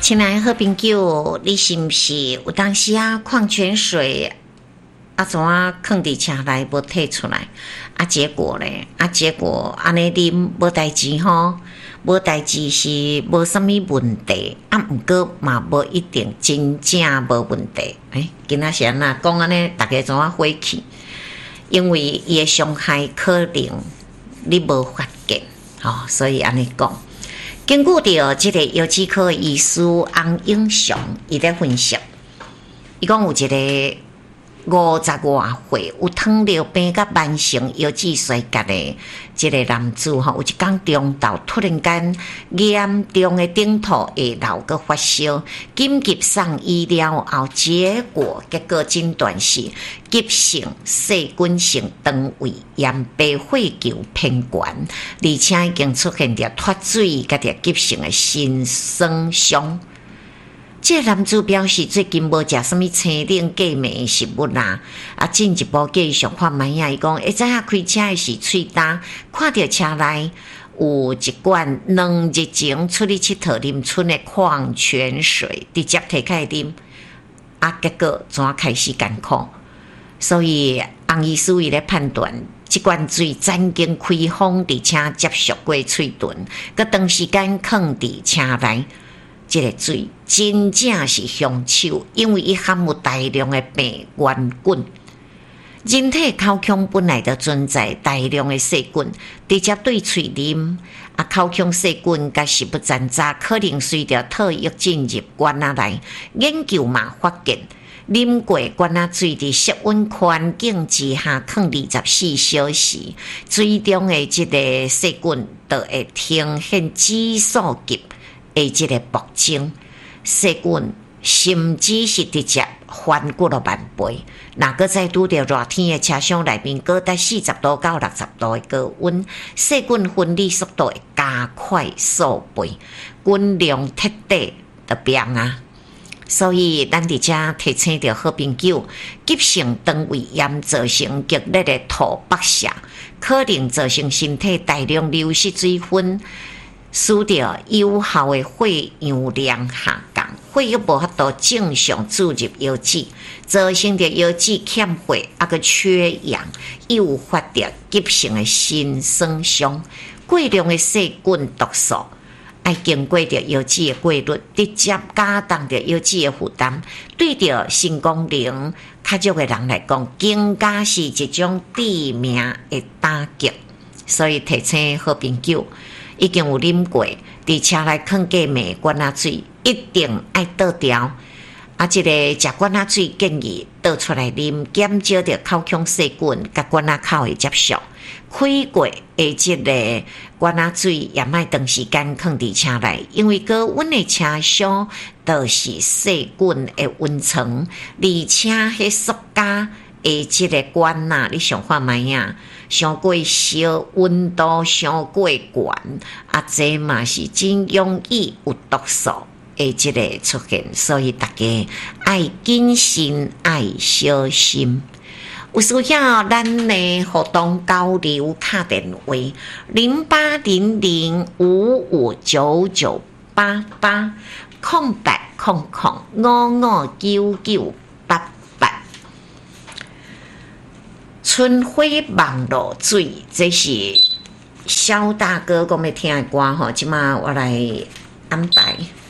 亲爱的好朋友，你是毋是有当时啊矿泉水怎啊放伫车内无摕出来？结果咧，结果安尼啉无代志吼，无代志是无啥物问题，毋过嘛无一定真正无问题。今仔是安那讲安尼，大家怎啊火气？因为伊的伤害可能你无发现，所以安尼讲。根据到这个药剂科医师洪永祥，伊在分析，伊讲有一个50多岁有糖尿病甲慢性腰子衰竭的这个男子有一天中昼突然间严重的顶头会流个发烧，紧急送医了后，结果诊断是急性细菌性肠胃炎，白血球偏悬，而且已经出现着脱水甲着急性的心酸伤。这个男子表示，最近无食什么青冷过敏的食物啦。进一步继续看卖呀，伊讲，会知影开车的是喙焦，看到车内有一罐2日前出去佚佗啉出的矿泉水，直接摕起来啉，结果怎开始艰苦？所以洪医师伊咧判断，这罐水曾经开封，而且接触过喙唇，佮长时间放伫车内。这个水真正是凶手，因为伊含有大量的病原菌。人体口腔本来就存在大量的细菌，直接对喙啉，口腔细菌甲食物残渣可能随着唾液进入管仔内。研究嘛发现，啉过管仔水伫室温环境之下放24小时，水中的这个细菌就会呈现指数级。这个暴增，细菌甚至是直接翻过了万倍。若个再拄到热天的车厢内面，高达40度到60度的高温，细菌分离速度会加快数倍，菌量彻底就变啊！所以咱伫遮提醒着好朋友，急性肠胃炎造成剧烈的吐白泻，可能造成身体大量流失水分。使得有效的血氧量下降，血液无法度正常注入腰子，造成着腰子欠血，个缺氧，诱发着急性的心酸伤。过量的细菌毒素，爱经过着腰子的过滤，直接加重着腰子的负担，对着心功能较弱的人来讲，更加是一种致命的打击。所以提醒好朋友。已经有啉过，伫车内放过暝管仔水，一定爱倒掉。这个食管仔水建议倒出来啉，减少着口腔细菌甲管仔口的接触。开过的这个管仔水也莫长时间放伫车内，因为高温的车厢就是细菌的温床，而且迄塑胶的这个管仔，你想看卖呀？伤过烧，温度伤过悬，这嘛是真容易有毒素的这个出现，所以大家爱谨慎，爱小心。有需要咱的互动交流卡电话08005599880800559988。春花望露水，这是萧大哥讲要听的歌吼，即马我来安排。